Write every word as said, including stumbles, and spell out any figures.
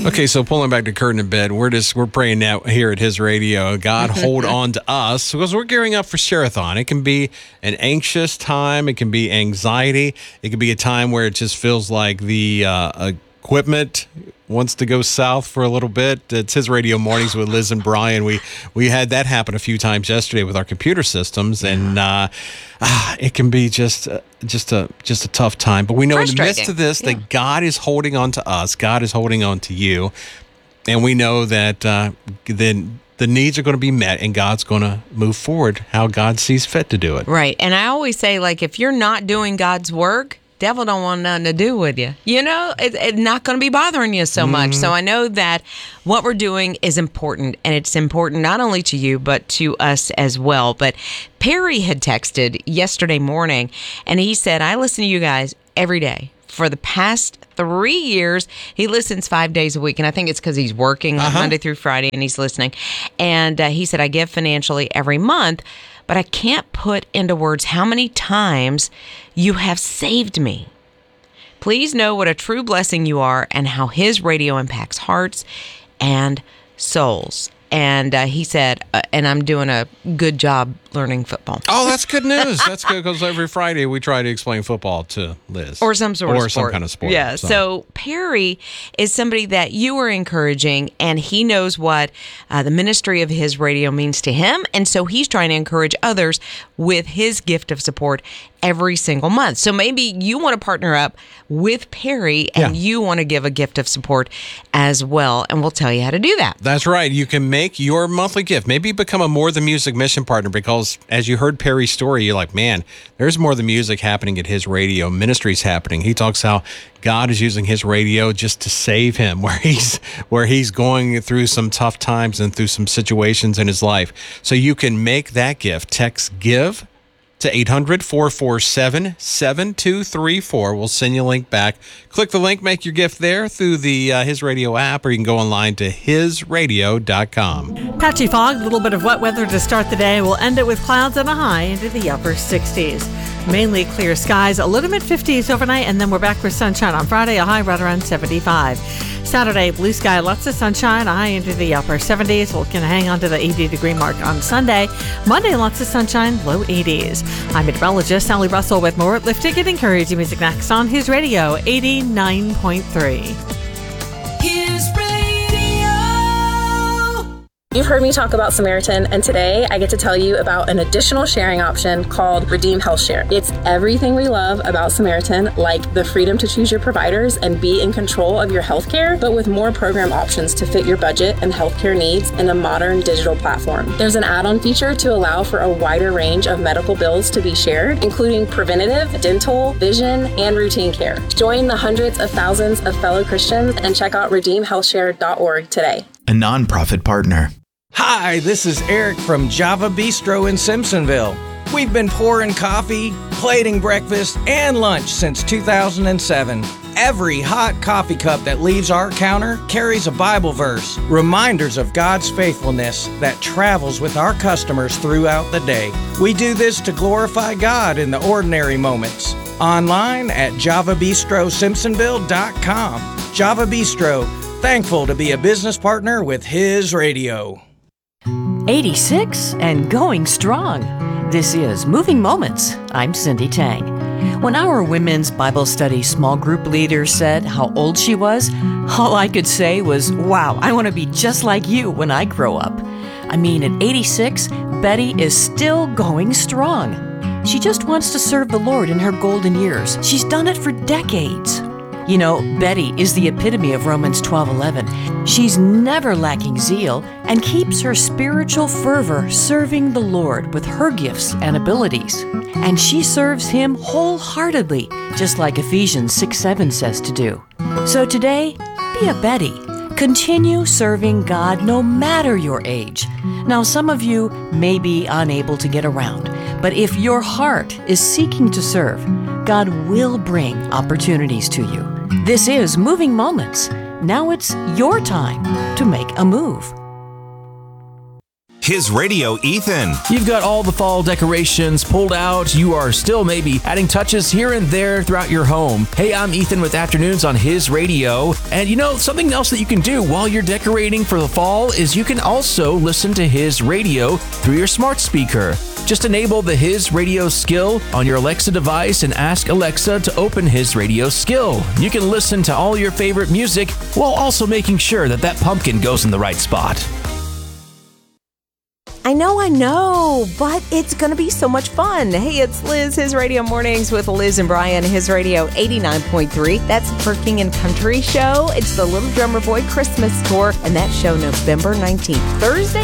Okay, so pulling back the curtain a bit, we're just we're praying now here at His Radio. God, hold on to us because we're gearing up for Share-a-thon. It can be an anxious time. It can be anxiety. It can be a time where it just feels like the uh, equipment wants to go south for a little bit. It's His Radio Mornings with Liz and Brian. We we had that happen a few times yesterday with our computer systems, and uh, ah, it can be just uh, just a just a tough time. But we know in the midst of this yeah. that God is holding on to us. God is holding on to you, and we know that uh, then the needs are going to be met, and God's going to move forward how God sees fit to do it. Right, and I always say, like, if you're not doing God's work, devil don't want nothing to do with you. You know, it's it not going to be bothering you so much. Mm-hmm. So I know that what we're doing is important, and it's important not only to you, but to us as well. But Perry had texted yesterday morning, and he said, I listen to you guys every day. For the past three years, he listens five days a week, and I think it's because he's working uh-huh. Monday through Friday, and he's listening. And uh, he said, I give financially every month, but I can't put into words how many times you have saved me. Please know what a true blessing you are and how His radio impacts hearts and souls. And uh, he said, uh, and I'm doing a good job learning football. Oh, that's good news. That's good because every Friday we try to explain football to Liz. Or some sort or of sport. Or some kind of sport. Yeah. So. so Perry is somebody that you are encouraging, and he knows what uh, the ministry of His Radio means to him. And so he's trying to encourage others with his gift of support every single month. So maybe you want to partner up with Perry and yeah. you want to give a gift of support as well. And we'll tell you how to do that. That's right. You can make your monthly gift. Maybe become a More Than Music mission partner because as you heard Perry's story, you're like, man, there's more than music happening at His Radio. Ministry's happening. He talks how God is using His radio just to save him, where he's where he's going through some tough times and through some situations in his life. So you can make that gift. Text GIVE to eight hundred, four four seven, seven two three four. We'll send you a link back. Click the link, make your gift there through the uh, His Radio app, or you can go online to his radio dot com. Patchy fog, a little bit of wet weather to start the day. We'll end it with clouds and a high into the upper sixties. Mainly clear skies, a little mid fifties overnight, and then we're back with sunshine on Friday, a high right around seventy-five. Saturday, blue sky, lots of sunshine, a high into the upper seventies. We're going to hang on to the eighty degree mark on Sunday. Monday, lots of sunshine, low eighties. I'm meteorologist Sally Russell with more lifting and encouraging music next on His Radio eighty-nine point three. His Radio. You've heard me talk about Samaritan, and today I get to tell you about an additional sharing option called Redeem Health Share. It's everything we love about Samaritan, like the freedom to choose your providers and be in control of your healthcare, but with more program options to fit your budget and healthcare needs in a modern digital platform. There's an add-on feature to allow for a wider range of medical bills to be shared, including preventative, dental, vision, and routine care. Join the hundreds of thousands of fellow Christians and check out redeem health share dot org today. A nonprofit partner. Hi, this is Eric from Java Bistro in Simpsonville. We've been pouring coffee, plating breakfast, and lunch since two thousand seven. Every hot coffee cup that leaves our counter carries a Bible verse, reminders of God's faithfulness that travels with our customers throughout the day. We do this to glorify God in the ordinary moments. Online at java bistro simpsonville dot com. Java Bistro, thankful to be a business partner with His Radio. eighty-six and going strong. This is Moving Moments. I'm Cindy Tang. When our women's Bible study small group leader said how old she was, all I could say was, wow, I want to be just like you when I grow up. I mean, at eighty-six, Betty is still going strong. She just wants to serve the Lord in her golden years. She's done it for decades. You know, Betty is the epitome of Romans twelve eleven. She's never lacking zeal and keeps her spiritual fervor serving the Lord with her gifts and abilities. And she serves Him wholeheartedly, just like Ephesians six seven says to do. So today, be a Betty. Continue serving God no matter your age. Now, some of you may be unable to get around, but if your heart is seeking to serve, God will bring opportunities to you. This is Moving Moments. Now it's your time to make a move. His Radio Ethan. You've got all the fall decorations pulled out. You are still maybe adding touches here and there throughout your home. Hey, I'm Ethan with Afternoons on His Radio. And you know, something else that you can do while you're decorating for the fall is you can also listen to His Radio through your smart speaker. Just enable the His Radio skill on your Alexa device and ask Alexa to open His Radio skill. You can listen to all your favorite music while also making sure that that pumpkin goes in the right spot. I know, I know, but it's going to be so much fun. Hey, it's Liz, His Radio Mornings with Liz and Brian, His Radio eighty-nine point three. That's for King and Country Show. It's the Little Drummer Boy Christmas Tour, and that show November nineteenth, Thursday